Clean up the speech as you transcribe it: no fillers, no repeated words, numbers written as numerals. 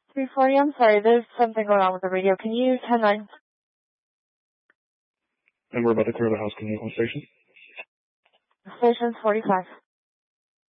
340, I'm sorry, there's something going on with the radio. Can you use 109? And we're about to clear the house. Can you on station? Station's 45.